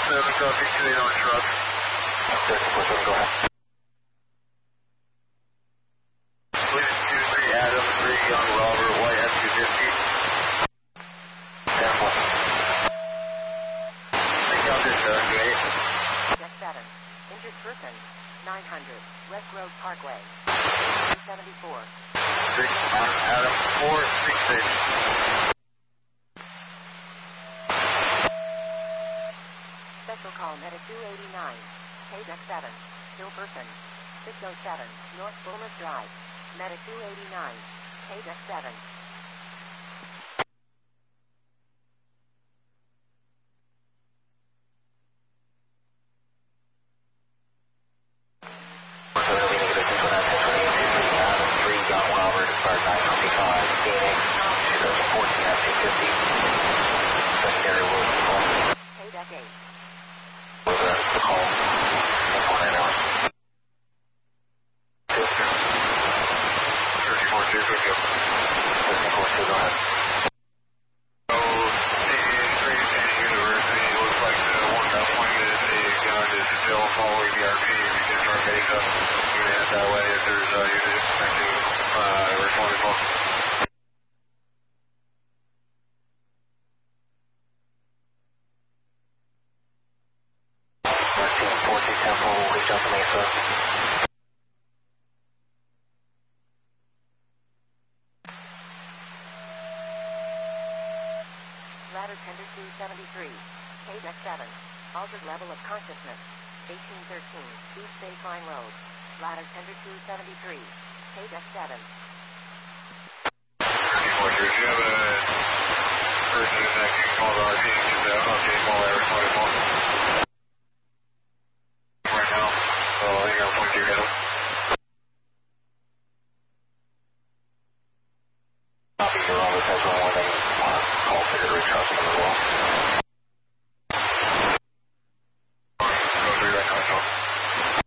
7, copy, 28 on truck. 747, go ahead. Please 23 Adam, 3 Young Robert, White F250. 10-4. Encounter 78. Deck 7, injured person, 900, West Road Parkway, 74. 6 on Adam, 466. Special call Medic 289, Deck 7, still person, 607, North Bulmer Drive, Medic 289, Deck 7. Deck 8. Following the RP, we can try to make up unit that way if there's a unit expecting responding call. Ladder tender 273, Deck 7, altered level of consciousness, 1813, East Baseline Road, ladder tender 273, Deck 7. If you have a person that can call the RP, just update call every 24. Right now, so I think I'm 22 head.